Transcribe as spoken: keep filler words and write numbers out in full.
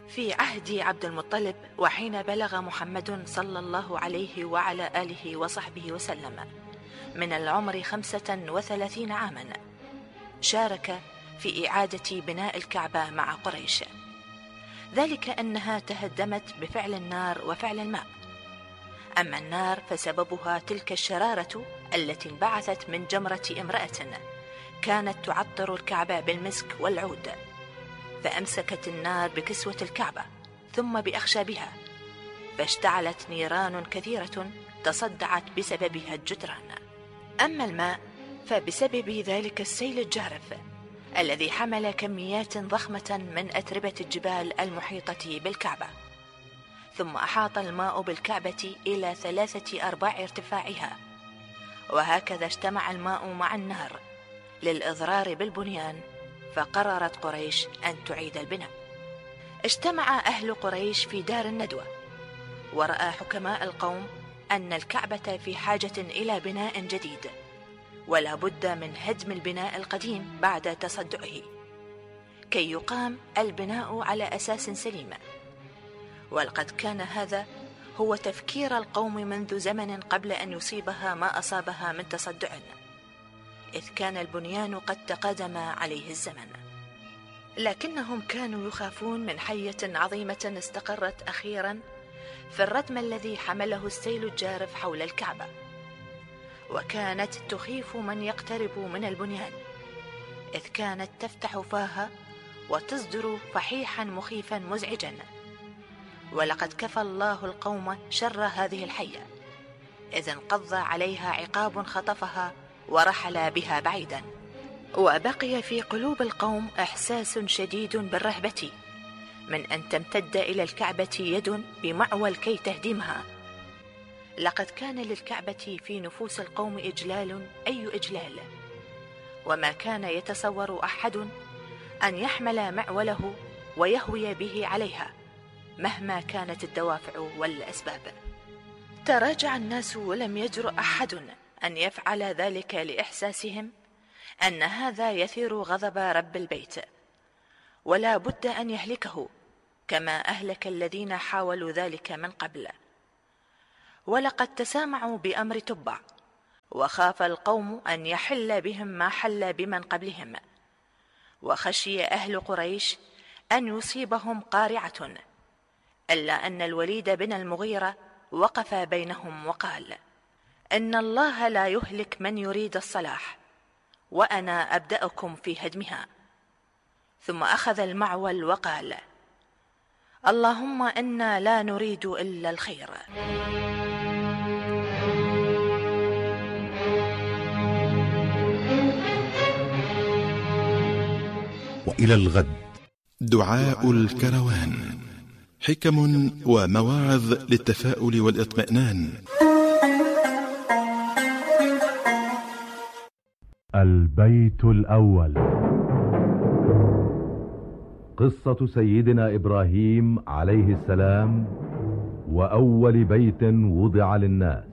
في عهد عبد المطلب، وحين بلغ محمد صلى الله عليه وعلى آله وصحبه وسلم من العمر خمسة وثلاثين عاما، شارك في إعادة بناء الكعبة مع قريش، ذلك أنها تهدمت بفعل النار وفعل الماء. أما النار فسببها تلك الشرارة التي انبعثت من جمرة امرأة كانت تعطر الكعبة بالمسك والعود، فأمسكت النار بكسوة الكعبة ثم بأخشابها، فاشتعلت نيران كثيرة تصدعت بسببها الجدران. أما الماء فبسبب ذلك السيل الجارف الذي حمل كميات ضخمة من أتربة الجبال المحيطة بالكعبة، ثم أحاط الماء بالكعبة إلى ثلاثة أرباع ارتفاعها، وهكذا اجتمع الماء مع النار للإضرار بالبنيان، فقررت قريش أن تعيد البناء. اجتمع أهل قريش في دار الندوة، ورأى حكماء القوم أن الكعبة في حاجة إلى بناء جديد، ولا بد من هدم البناء القديم بعد تصدعه كي يقام البناء على أساس سليم. ولقد كان هذا هو تفكير القوم منذ زمن قبل أن يصيبها ما أصابها من تصدع، إذ كان البنيان قد تقادم عليه الزمن، لكنهم كانوا يخافون من حية عظيمة استقرت أخيرا في الردم الذي حمله السيل الجارف حول الكعبة، وكانت تخيف من يقترب من البنيان، إذ كانت تفتح فاها وتصدر فحيحا مخيفا مزعجا. ولقد كفى الله القوم شر هذه الحية، إذ انقض عليها عقاب خطفها ورحل بها بعيدا. وبقي في قلوب القوم إحساس شديد بالرهبة من أن تمتد إلى الكعبة يد بمعول كي تهدمها. لقد كان للكعبة في نفوس القوم إجلال أي إجلال، وما كان يتصور أحد أن يحمل معوله ويهوي به عليها مهما كانت الدوافع والأسباب. تراجع الناس ولم يجرؤ أحد أن يفعل ذلك لإحساسهم أن هذا يثير غضب رب البيت، ولا بد أن يهلكه كما أهلك الذين حاولوا ذلك من قبل. ولقد تسامعوا بأمر تبع، وخاف القوم أن يحل بهم ما حل بمن قبلهم، وخشي أهل قريش أن يصيبهم قارعة، إلا أن الوليد بن المغيرة وقف بينهم وقال: إن الله لا يهلك من يريد الصلاح، وأنا أبدأكم في هدمها. ثم أخذ المعول وقال: اللهم إنا لا نريد إلا الخير. وإلى الغد دعاء الكروان، حكم ومواعظ للتفاؤل والإطمئنان. البيت الأول، قصة سيدنا إبراهيم عليه السلام وأول بيت وضع للناس.